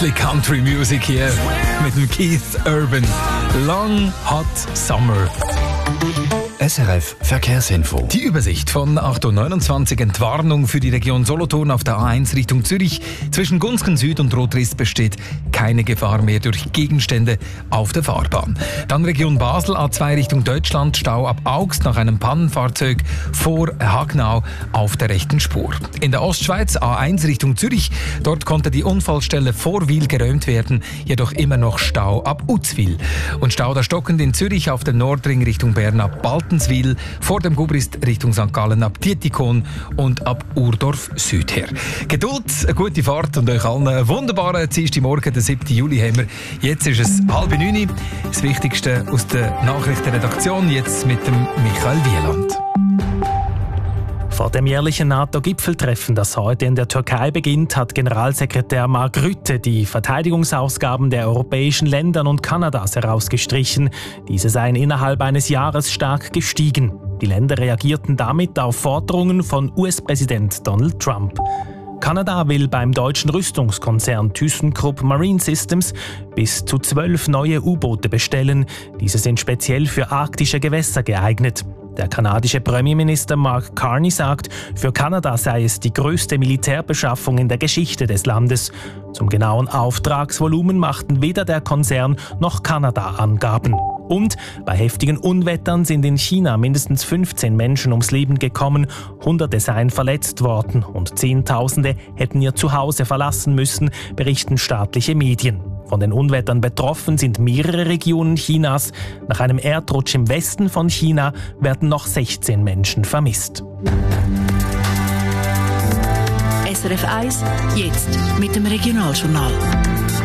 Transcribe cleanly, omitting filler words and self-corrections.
bisschen Country Music hier mit dem Keith Urban. Long Hot Summer. SRF Verkehrsinfo. Die Übersicht von 8.29 Uhr. Entwarnung für die Region Solothurn auf der A1 Richtung Zürich. Zwischen Gunzgen Süd und Rotriss besteht keine Gefahr mehr durch Gegenstände auf der Fahrbahn. Dann Region Basel, A2 Richtung Deutschland, Stau ab Augst nach einem Pannenfahrzeug vor Hagnau auf der rechten Spur. In der Ostschweiz, A1 Richtung Zürich, dort konnte die Unfallstelle vor Wil geräumt werden, jedoch immer noch Stau ab Uzwil. Und Stau da stockend in Zürich auf dem Nordring Richtung Bern ab Baltenswil, vor dem Gubrist Richtung St. Gallen ab Dietikon und ab Urdorf Süd her. Geduld, eine gute Fahrt und euch allen einen wunderbaren Dienstagmorgen, den 7. Juli haben wir. Jetzt ist es 8:30 Uhr. Das Wichtigste aus der Nachrichtenredaktion, jetzt mit dem Michael Wieland. Vor dem jährlichen NATO-Gipfeltreffen, das heute in der Türkei beginnt, hat Generalsekretär Mark Rutte die Verteidigungsausgaben der europäischen Länder und Kanadas herausgestrichen. Diese seien innerhalb eines Jahres stark gestiegen. Die Länder reagierten damit auf Forderungen von US-Präsident Donald Trump. Kanada will beim deutschen Rüstungskonzern ThyssenKrupp Marine Systems bis zu 12 neue U-Boote bestellen. Diese sind speziell für arktische Gewässer geeignet. Der kanadische Premierminister Mark Carney sagt, für Kanada sei es die größte Militärbeschaffung in der Geschichte des Landes. Zum genauen Auftragsvolumen machten weder der Konzern noch Kanada Angaben. Und bei heftigen Unwettern sind in China mindestens 15 Menschen ums Leben gekommen, Hunderte seien verletzt worden und Zehntausende hätten ihr Zuhause verlassen müssen, berichten staatliche Medien. Von den Unwettern betroffen sind mehrere Regionen Chinas. Nach einem Erdrutsch im Westen von China werden noch 16 Menschen vermisst. SRF 1, jetzt mit dem Regionaljournal.